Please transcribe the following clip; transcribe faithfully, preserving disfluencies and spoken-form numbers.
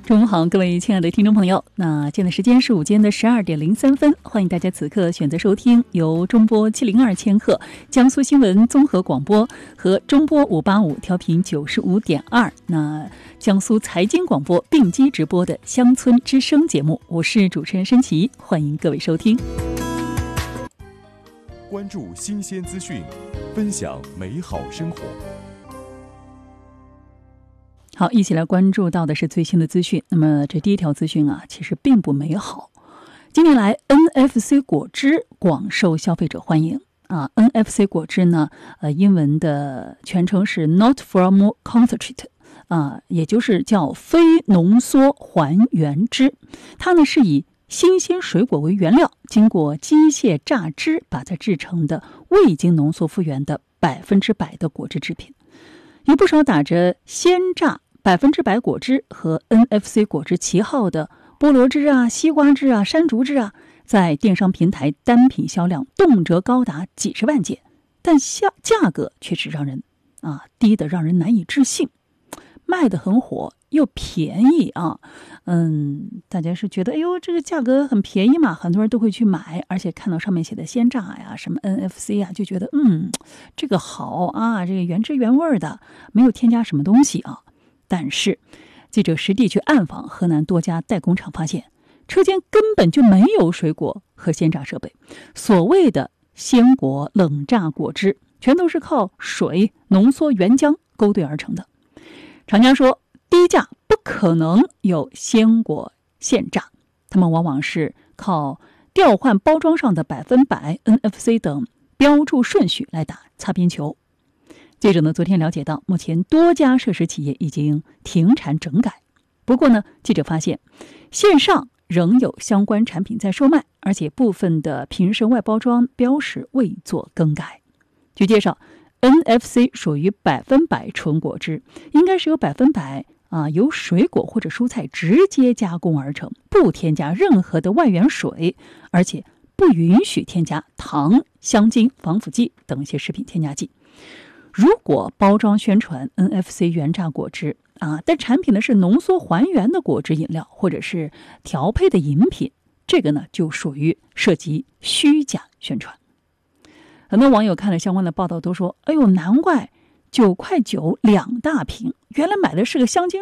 中午好，各位亲爱的听众朋友，那现在时间是午间的十二点零三分，欢迎大家此刻选择收听由中波七零二千赫江苏新闻综合广播和中波五八五调频九十五点二，那江苏财经广播并机直播的乡村之声节目，我是主持人申琦，欢迎各位收听。 关注新鲜资讯，分享美好生活。 好，一起来关注到的是最新的资讯。那么这第一条资讯啊，其实并不美好。近年来 N F C 果汁广受消费者欢迎啊。N F C 果汁呢，呃，英文的全称是 Not from Concentrate 啊，也就是叫非浓缩还原汁。它呢是以新鲜水果为原料，经过机械榨汁，把它制成的未经浓缩复原的百分之百的果汁制品。有不少打着鲜榨百分之百果汁和 N F C 果汁旗号的菠萝汁啊、西瓜汁啊、山竹汁啊，在电商平台单品销量动辄高达几十万件，但价价格却是让人啊低得让人难以置信，卖得很火又便宜啊。嗯，大家是觉得哎呦这个价格很便宜嘛，很多人都会去买，而且看到上面写的鲜榨呀、什么 N F C 啊，就觉得嗯这个好啊，这个原汁原味的，没有添加什么东西啊。但是记者实地去暗访河南多家代工厂，发现车间根本就没有水果和鲜榨设备，所谓的鲜果冷榨果汁全都是靠水浓缩原浆勾兑而成的。厂家说低价不可能有鲜果现榨，他们往往是靠调换包装上的百分百 N F C 等标注顺序来打擦边球。记者呢昨天了解到，目前多家涉事企业已经停产整改。不过呢，记者发现线上仍有相关产品在售卖，而且部分的瓶身外包装标识未做更改。据介绍 ，N F C 属于百分百纯果汁，应该是由百分百啊由水果或者蔬菜直接加工而成，不添加任何的外源水，而且不允许添加糖、香精、防腐剂等一些食品添加剂。如果包装宣传 N F C 原榨果汁啊，但产品呢是浓缩还原的果汁饮料或者是调配的饮品，这个呢就属于涉及虚假宣传。很多网友看了相关的报道都说，哎呦，难怪九块九两大瓶，原来买的是个香精